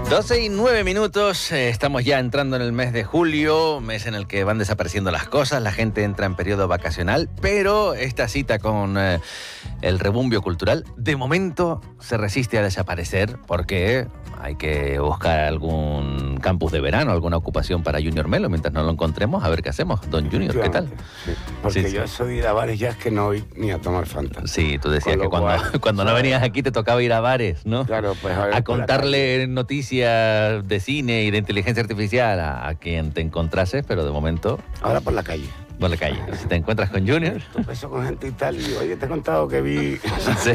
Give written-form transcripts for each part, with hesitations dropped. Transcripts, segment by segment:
12:09, estamos ya entrando en el mes de julio, mes en el que van desapareciendo las cosas, la gente entra en periodo vacacional, pero esta cita con el rebumbio cultural, de momento se resiste a desaparecer porque hay que buscar algún campus de verano, alguna ocupación para Junior Melo, mientras no lo encontremos, a ver qué hacemos. Don Junior, ¿qué tal? Sí, porque yo soy de ir a bares ya es que no voy ni a tomar Fanta. Sí, tú decías que cuando no venías aquí te tocaba ir a bares, ¿no? Claro, pues a contarle noticias de cine y de inteligencia artificial a quien te encontrases, pero de momento... Ahora por la calle. Por la calle. Si te encuentras con Junior... Beso con gente y tal, y oye, te he contado que vi... Sí.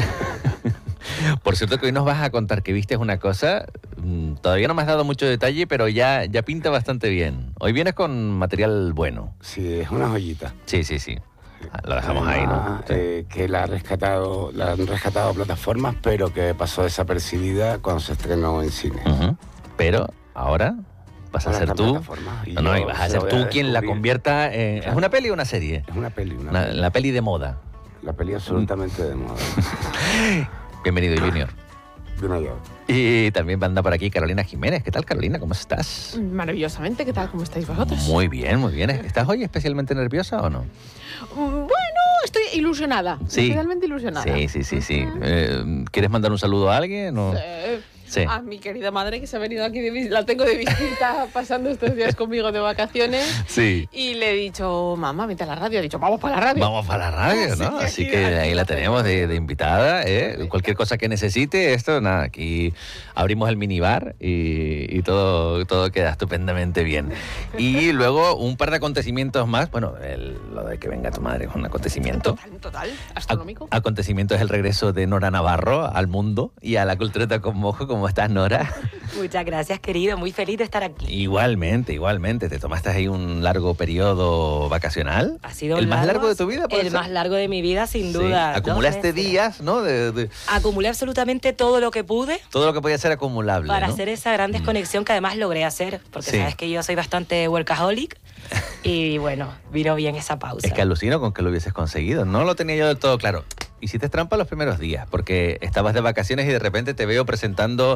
Por cierto que hoy nos vas a contar que viste una cosa, todavía no me has dado mucho detalle, pero ya pinta bastante bien. Hoy vienes con material bueno. Sí, es una joyita. Sí. Lo dejamos ahí, ¿no? Sí. Que la han rescatado plataformas, pero que pasó desapercibida cuando se estrenó en cine. Pero ahora vas a ser tú. Y vas a ser tú quien la convierta en... ¿Es una peli o una serie? Es una peli. La peli de moda. La peli absolutamente de moda. Bienvenido, Junior. Bienvenido. Y también anda por aquí Carolina Jiménez. ¿Qué tal, Carolina? ¿Cómo estás? Maravillosamente. ¿Qué tal? ¿Cómo estáis vosotros? Muy bien. ¿Estás hoy especialmente nerviosa o no? Bueno, estoy ilusionada. Sí. Especialmente ilusionada. Sí. ¿Quieres mandar un saludo a alguien? O... Sí. A mi querida madre que se ha venido aquí, la tengo de visita pasando estos días conmigo de vacaciones. Sí. Y le he dicho, mamá, vete a la radio. Ha dicho, vamos para la radio. Vamos para la radio, ¿no? Sí, así que ahí la tenemos de invitada. Cualquier cosa que necesite, nada, aquí abrimos el minibar y todo queda estupendamente bien. Y luego un par de acontecimientos más. Bueno, lo de que venga tu madre es un acontecimiento. Total, astronómico. Acontecimiento es el regreso de Nora Navarro al mundo y a la cultureta con mojo. ¿Cómo estás, Nora? Muchas gracias, querido. Muy feliz de estar aquí. Igualmente. ¿Te tomaste ahí un largo periodo vacacional? Ha sido ¿El más largo de tu vida? El más largo de mi vida, sin duda. Acumulaste días, ¿no? Acumulé absolutamente todo lo que pude. Todo lo que podía ser acumulable, para ¿no? hacer esa gran desconexión que además logré hacer. Porque sabes que yo soy bastante workaholic. Y bueno, vino bien esa pausa. Es que alucino con que lo hubieses conseguido. No lo tenía yo del todo claro. Hiciste trampa los primeros días, porque estabas de vacaciones y de repente te veo presentando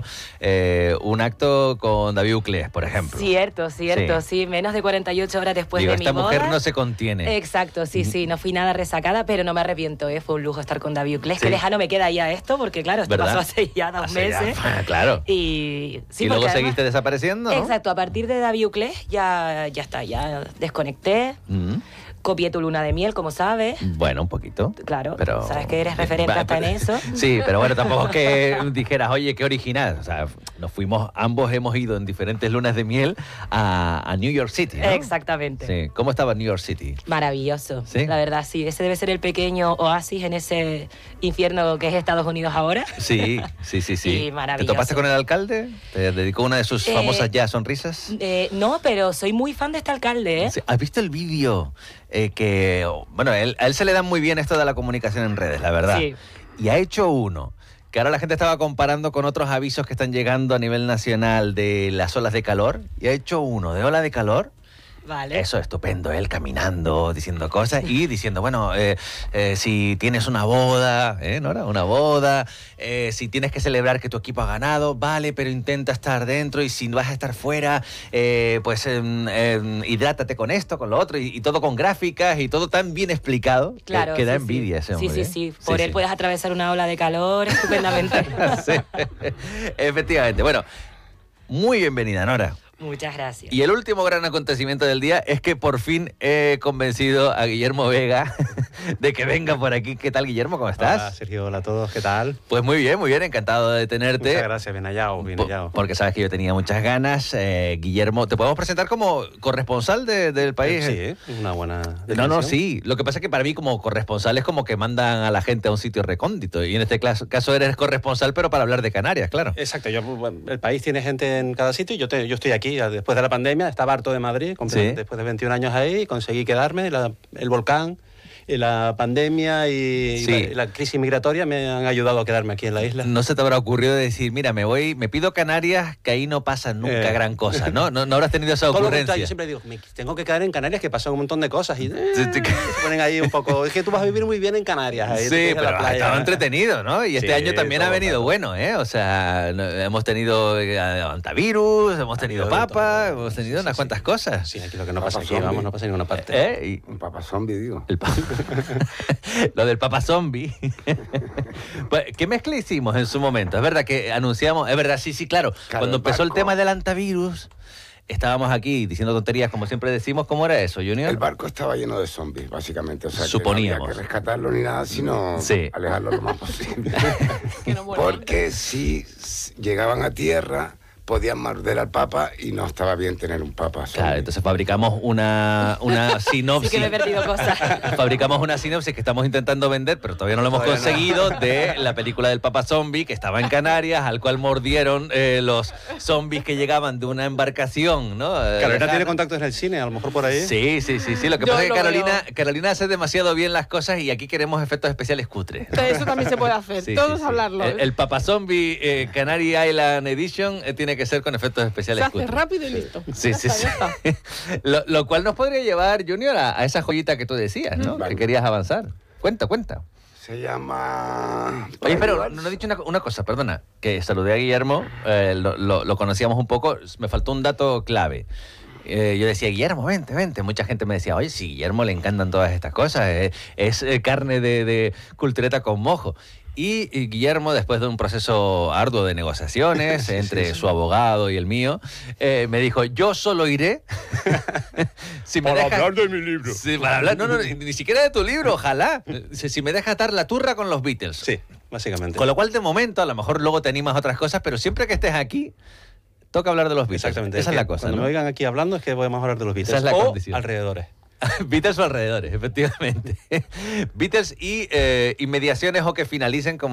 un acto con David Uclés, por ejemplo. Cierto, sí. Menos de 48 horas después de mi boda. Esta mujer no se contiene. Exacto, sí. No fui nada resacada, pero no me arrepiento, Fue un lujo estar con David Uclés. Qué lejano me queda ya esto, porque claro, esto pasó hace ya 2 meses. Claro. Y luego seguiste desapareciendo, ¿no? Exacto, a partir de David Uclés ya está, ya desconecté. Copié tu luna de miel, como sabes. Bueno, un poquito. Claro, pero... sabes que eres referente hasta en eso. Sí, pero bueno, tampoco es que dijeras, oye, qué original. O sea, ambos hemos ido en diferentes lunas de miel a New York City, ¿no? Exactamente. Sí. ¿Cómo estaba New York City? Maravilloso. ¿Sí? La verdad, sí. Ese debe ser el pequeño oasis en ese infierno que es Estados Unidos ahora. Sí. Y maravilloso. ¿Te topaste con el alcalde? ¿Te dedicó una de sus famosas ya sonrisas? No, pero soy muy fan de este alcalde, Sí. ¿Has visto el vídeo? Bueno, a él se le da muy bien esto de la comunicación en redes, la verdad. Sí. Y ha hecho uno que ahora la gente estaba comparando con otros avisos que están llegando a nivel nacional de las olas de calor. Y ha hecho uno de ola de calor. Vale. Eso, estupendo, él caminando, diciendo cosas y diciendo, bueno, si tienes una boda, Nora, una boda, si tienes que celebrar que tu equipo ha ganado, vale, pero intenta estar dentro y si vas a estar fuera, pues hidrátate con esto, con lo otro y todo con gráficas y todo tan bien explicado claro, que da envidia ese hombre. Sí. Por él puedes atravesar una ola de calor estupendamente. Sí, efectivamente. Bueno, muy bienvenida, Nora. Muchas gracias. Y el último gran acontecimiento del día es que por fin he convencido a Guillermo Vega de que venga por aquí. ¿Qué tal, Guillermo? ¿Cómo estás? Hola, Sergio. Hola a todos. ¿Qué tal? Pues muy bien. Encantado de tenerte. Muchas gracias. Bien hallado. Porque sabes que yo tenía muchas ganas. Guillermo, ¿te podemos presentar como corresponsal del país? Sí, una buena definición. No, sí. Lo que pasa es que para mí como corresponsal es como que mandan a la gente a un sitio recóndito. Y en este caso eres corresponsal, pero para hablar de Canarias, claro. Exacto. El país tiene gente en cada sitio y yo estoy aquí. Después de la pandemia estaba harto de Madrid, después de 21 años ahí, conseguí quedarme, el volcán la pandemia y Sí. la crisis migratoria me han ayudado a quedarme aquí en la isla. No se te habrá ocurrido decir, mira, me pido Canarias, que ahí no pasa nunca gran cosa, ¿no? No habrás tenido esa Todo lo ocurrencia. contrario, yo siempre digo, me tengo que quedar en Canarias, que pasan un montón de cosas y Sí. se ponen ahí un poco. Es que tú vas a vivir muy bien en Canarias. Ahí te Sí, tienes a la pero ha playa. estado entretenido, ¿no? Y este Sí, año también ha todo venido claro. bueno, ¿eh? O sea, hemos tenido antivirus, hemos tenido papa, hemos tenido unas cuantas cosas. Sí, aquí lo que no Papa pasa aquí, zombie. vamos, no pasa en ninguna parte. Un papa zombie, digo. Lo del papa zombie. Pues, ¿qué mezcla hicimos en su momento? Es verdad que anunciamos, es verdad, sí, claro. Claro, Cuando el empezó el barco. tema del antivirus, estábamos aquí diciendo tonterías, como siempre decimos. ¿Cómo era eso, Junior? El barco estaba lleno de zombies, básicamente. O sea, Suponíamos. que no había que rescatarlo ni nada, sino Sí. alejarlo lo más posible. Que no muera. Porque si llegaban a tierra, podían morder al papa y no estaba bien tener un papa zombie. Claro, entonces fabricamos una sinopsis. Sí que me he perdido cosas. Fabricamos una sinopsis que estamos intentando vender, pero todavía no lo hemos Todavía no. conseguido, de la película del Papa Zombie, que estaba en Canarias, al cual mordieron los zombies que llegaban de una embarcación, ¿no? Carolina Lejana. tiene contactos en el cine, a lo mejor por ahí. Sí. Lo que Yo pasa es que lo Carolina hace demasiado bien las cosas y aquí queremos efectos especiales cutres. Eso también se puede hacer. Sí, Todos sí, sí. hablarlo. El Papa Zombie Canary Island Edition tiene que ser con efectos Se especiales hace cutres. rápido y listo. Sí, Ya sí, está, sí. ya está. Lo cual nos podría llevar, Junior, a esa joyita que tú decías, ¿no? Vale. Que querías avanzar. Cuenta. Se llama... Oye, pero no he dicho una cosa, perdona, que saludé a Guillermo, lo conocíamos un poco, me faltó un dato clave. Yo decía, Guillermo, vente. Mucha gente me decía, oye, sí, Guillermo le encantan todas estas cosas, es carne de cultureta con mojo. Y Guillermo, después de un proceso arduo de negociaciones entre su abogado y el mío, me dijo, yo solo iré si me Para dejas- hablar de mi libro. Sí, para hablar, no, ni siquiera de tu libro, ojalá. Si me dejas dar la turra con los Beatles. Sí, básicamente. Con lo cual, de momento, a lo mejor luego te animas a otras cosas, pero siempre que estés aquí, toca hablar de los Beatles. Exactamente. Esa es que la cosa, Cuando ¿no? me oigan aquí hablando es que podemos hablar de los Beatles. Esa es la o condición. alrededores. Beatles o alrededores, efectivamente. Beatles y mediaciones o que finalicen como